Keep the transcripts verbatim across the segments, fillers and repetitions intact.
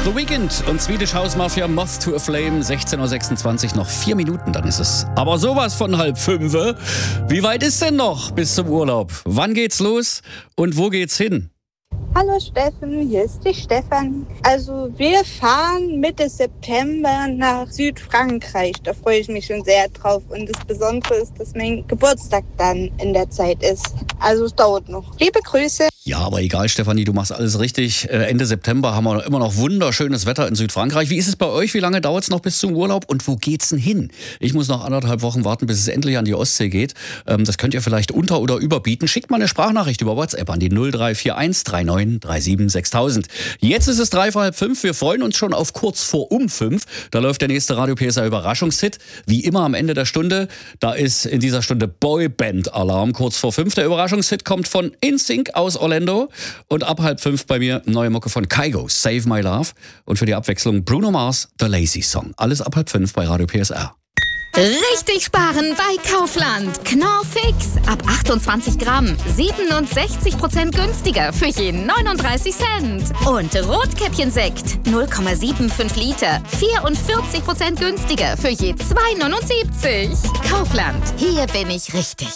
The Weeknd und Swedish House Mafia, Moth to a Flame, sechzehn Uhr sechsundzwanzig, noch vier Minuten, dann ist es aber sowas von halb fünf. Wie weit ist denn noch bis zum Urlaub? Wann geht's los und wo geht's hin? Hallo Steffen, hier ist die Stefan. Also wir fahren Mitte September nach Südfrankreich. Da freue ich mich schon sehr drauf. Und das Besondere ist, dass mein Geburtstag dann in der Zeit ist. Also es dauert noch. Liebe Grüße. Ja, aber egal, Stefanie, du machst alles richtig. Ende September haben wir immer noch wunderschönes Wetter in Südfrankreich. Wie ist es bei euch? Wie lange dauert es noch bis zum Urlaub? Und wo geht's denn hin? Ich muss noch anderthalb Wochen warten, bis es endlich an die Ostsee geht. Das könnt ihr vielleicht unter- oder überbieten. Schickt mal eine Sprachnachricht über WhatsApp an die null drei vier eins drei neun drei sieben sechstausend. Jetzt ist es drei vor halb fünf. Wir freuen uns schon auf kurz vor um fünf. Da läuft der nächste Radio P S R Überraschungshit. Wie immer am Ende der Stunde. Da ist in dieser Stunde Boyband-Alarm kurz vor fünf. Der Überraschungshit kommt von In Sync aus Orlando. Und ab halb fünf bei mir neue Mucke von Kygo, Save My Love. Und für die Abwechslung Bruno Mars, The Lazy Song. Alles ab halb fünf bei Radio P S R. Richtig sparen bei Kaufland. Knorr Fix. Ab achtundzwanzig Gramm. siebenundsechzig Prozent günstiger für jeden neununddreißig Cent. Und Rotkäppchensekt. null Komma fünfundsiebzig Liter. vierundvierzig Prozent günstiger für je zwei neunundsiebzig. Kaufland. Hier bin ich richtig.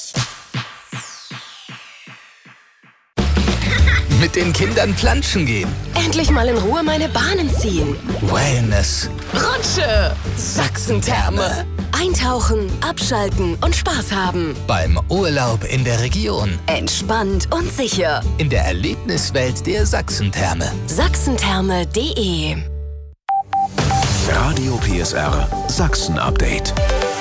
Mit den Kindern planschen gehen. Endlich mal in Ruhe meine Bahnen ziehen. Wellness. Rutsche. Sachsen-Therme. Eintauchen, abschalten und Spaß haben. Beim Urlaub in der Region. Entspannt und sicher. In der Erlebniswelt der Sachsen-Therme. Sachsentherme punkt de Radio P S R Sachsen-Update.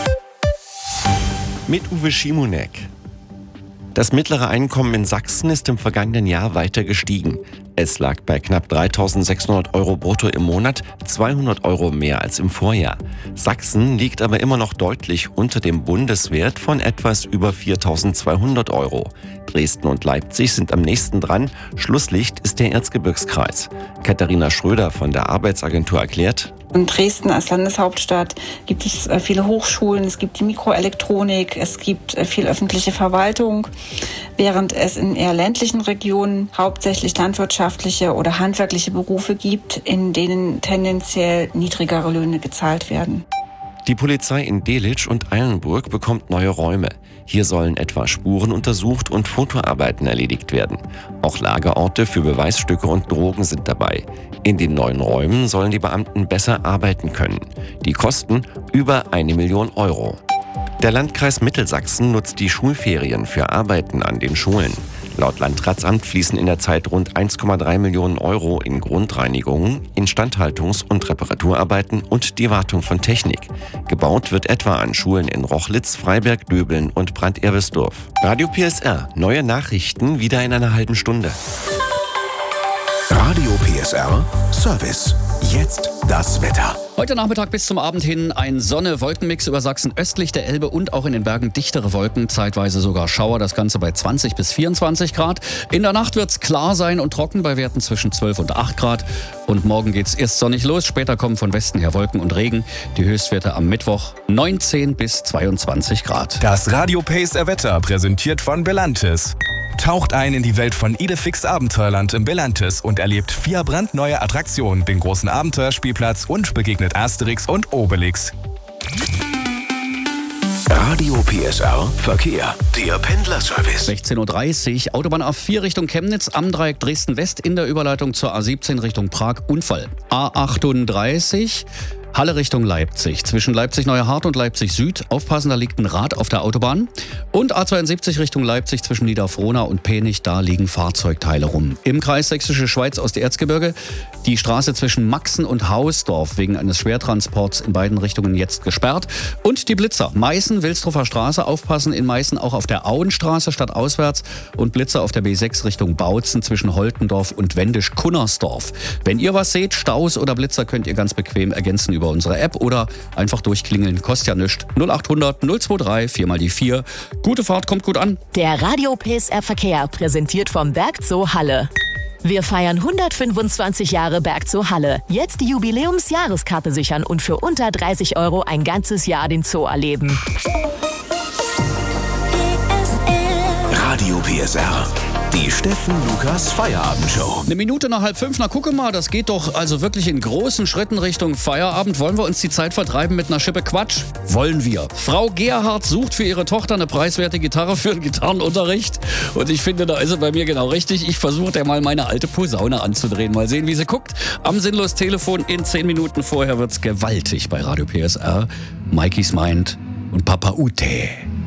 Mit Uwe Schimonek. Das mittlere Einkommen in Sachsen ist im vergangenen Jahr weiter gestiegen. Es lag bei knapp dreitausendsechshundert Euro brutto im Monat, zweihundert Euro mehr als im Vorjahr. Sachsen liegt aber immer noch deutlich unter dem Bundeswert von etwas über viertausendzweihundert Euro. Dresden und Leipzig sind am nächsten dran. Schlusslicht ist der Erzgebirgskreis. Katharina Schröder von der Arbeitsagentur erklärt: In Dresden als Landeshauptstadt gibt es viele Hochschulen, es gibt die Mikroelektronik, es gibt viel öffentliche Verwaltung, während es in eher ländlichen Regionen hauptsächlich landwirtschaftliche oder handwerkliche Berufe gibt, in denen tendenziell niedrigere Löhne gezahlt werden. Die Polizei in Delitzsch und Eilenburg bekommt neue Räume. Hier sollen etwa Spuren untersucht und Fotoarbeiten erledigt werden. Auch Lagerorte für Beweisstücke und Drogen sind dabei. In den neuen Räumen sollen die Beamten besser arbeiten können. Die Kosten über eine Million Euro. Der Landkreis Mittelsachsen nutzt die Schulferien für Arbeiten an den Schulen. Laut Landratsamt fließen in der Zeit rund eins Komma drei Millionen Euro in Grundreinigungen, Instandhaltungs- und Reparaturarbeiten und die Wartung von Technik. Gebaut wird etwa an Schulen in Rochlitz, Freiberg, Döbeln und Brand-Erbisdorf. Radio P S R, neue Nachrichten wieder in einer halben Stunde. Radio P S R Service. Jetzt das Wetter. Heute Nachmittag bis zum Abend hin ein Sonne-Wolkenmix über Sachsen östlich der Elbe und auch in den Bergen dichtere Wolken, zeitweise sogar Schauer, das Ganze bei zwanzig bis vierundzwanzig Grad. In der Nacht wird es klar sein und trocken bei Werten zwischen zwölf und acht Grad. Und morgen geht es erst sonnig los, später kommen von Westen her Wolken und Regen. Die Höchstwerte am Mittwoch neunzehn bis zweiundzwanzig Grad. Das Radio P S R Wetter präsentiert von Belantis. Taucht ein in die Welt von Idefix Abenteuerland im Belantis und erlebt vier brandneue Attraktionen, den großen Abenteuerspielplatz und begegnet Asterix und Obelix. Radio P S R Verkehr, der Pendlerservice. sechzehn Uhr dreißig, Autobahn A vier Richtung Chemnitz, am Dreieck Dresden-West in der Überleitung zur A siebzehn Richtung Prag, Unfall. A achtunddreißig, Halle Richtung Leipzig. Zwischen Leipzig-Neuerhardt und Leipzig-Süd. Aufpassen, da liegt ein Rad auf der Autobahn. Und A zweiundsiebzig Richtung Leipzig zwischen Niederfrohna und Penich. Da liegen Fahrzeugteile rum. Im Kreis Sächsische Schweiz Osterzgebirge die Straße zwischen Maxen und Hausdorf wegen eines Schwertransports in beiden Richtungen jetzt gesperrt. Und die Blitzer. Meißen, Wilsdruffer Straße. Aufpassen in Meißen auch auf der Auenstraße stadtauswärts. Und Blitzer auf der B sechs Richtung Bautzen zwischen Holtendorf und Wendisch-Kunnersdorf. Wenn ihr was seht, Staus oder Blitzer, könnt ihr ganz bequem ergänzen über unsere App oder einfach durchklingeln, kostet ja nichts. null achthundert null drei vier mal die vier. Gute Fahrt, kommt gut an. Der Radio P S R Verkehr präsentiert vom Bergzoo Halle. Wir feiern hundertfünfundzwanzig Jahre Bergzoo Halle. Jetzt die Jubiläumsjahreskarte sichern und für unter dreißig Euro ein ganzes Jahr den Zoo erleben. Radio P S R, Die Steffen Lukas Feierabendshow. Eine Minute nach halb fünf, na gucke mal, das geht doch also wirklich in großen Schritten Richtung Feierabend. Wollen wir uns die Zeit vertreiben mit einer Schippe Quatsch? Wollen wir. Frau Gerhardt sucht für ihre Tochter eine preiswerte Gitarre für einen Gitarrenunterricht. Und ich finde, da ist sie bei mir genau richtig. Ich versuche der mal meine alte Posaune anzudrehen. Mal sehen, wie sie guckt. Am Sinnlos-Telefon in zehn Minuten vorher wird's gewaltig bei Radio P S R. Mikeys Mind und Papa Ute.